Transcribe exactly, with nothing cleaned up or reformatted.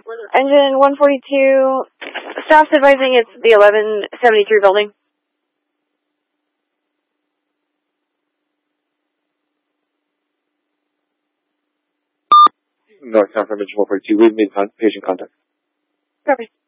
Engine one forty-two, staff's advising it's the eleven seventy-three building. North Town from Engine one forty-two, we've made con- patient contact. Copy.